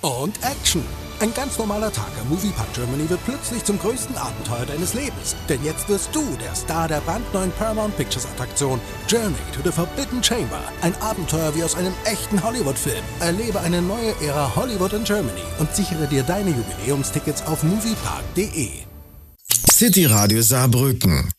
und Action. Ein ganz normaler Tag am Moviepark Germany wird plötzlich zum größten Abenteuer deines Lebens. Denn jetzt wirst du der Star der brandneuen Paramount Pictures Attraktion Journey to the Forbidden Chamber. Ein Abenteuer wie aus einem echten Hollywood-Film. Erlebe eine neue Ära Hollywood in Germany und sichere dir deine Jubiläumstickets auf moviepark.de. City Radio Saarbrücken.